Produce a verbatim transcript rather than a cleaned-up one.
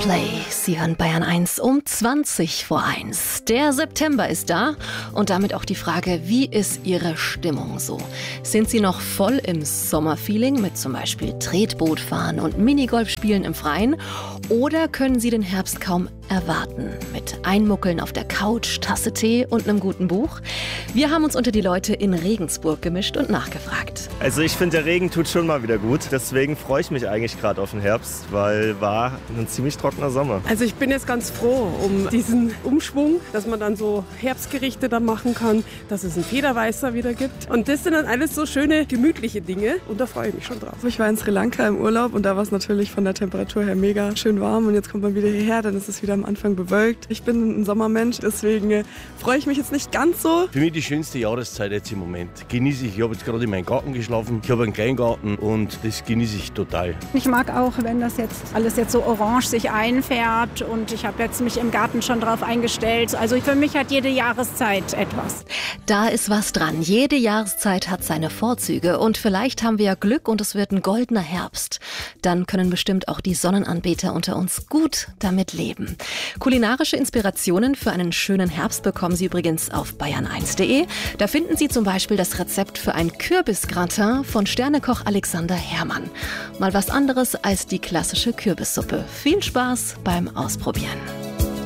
Coldplay. Sie hören Bayern eins um zwanzig vor eins. Der September ist da und damit auch die Frage, wie ist Ihre Stimmung so? Sind Sie noch voll im Sommerfeeling mit zum Beispiel Tretbootfahren und Minigolf spielen im Freien? Oder können Sie den Herbst kaum erwarten mit Einmuckeln auf der Couch, Tasse Tee und einem guten Buch? Wir haben uns unter die Leute in Regensburg gemischt und nachgefragt. Also ich finde, der Regen tut schon mal wieder gut. Deswegen freue ich mich eigentlich gerade auf den Herbst, weil war ein ziemlich trockener Sommer. Also ich bin jetzt ganz froh um diesen Umschwung, dass man dann so Herbstgerichte dann machen kann, dass es einen Federweißer wieder gibt. Und das sind dann alles so schöne, gemütliche Dinge und da freue ich mich schon drauf. Ich war in Sri Lanka im Urlaub und da war es natürlich von der Temperatur her mega schön warm und jetzt kommt man wieder hierher, dann ist es wieder am Anfang bewölkt. Ich bin ein Sommermensch, deswegen äh, freue ich mich jetzt nicht ganz so. Für mich die schönste Jahreszeit jetzt im Moment. Genieße ich. Ich habe jetzt gerade in meinem Garten geschlafen. Ich habe einen Kleingarten und das genieße ich total. Ich mag auch, wenn das jetzt alles jetzt so orange sich einfärbt und ich habe jetzt mich im Garten schon drauf eingestellt. Also für mich hat jede Jahreszeit etwas. Da ist was dran. Jede Jahreszeit hat seine Vorzüge und vielleicht haben wir ja Glück und es wird ein goldener Herbst. Dann können bestimmt auch die Sonnenanbeter unter uns gut damit leben. Kulinarische Inspirationen für einen schönen Herbst bekommen Sie übrigens auf bayern eins punkt de. Da finden Sie zum Beispiel das Rezept für ein Kürbisgratin von Sternekoch Alexander Herrmann. Mal was anderes als die klassische Kürbissuppe. Viel Spaß beim Ausprobieren.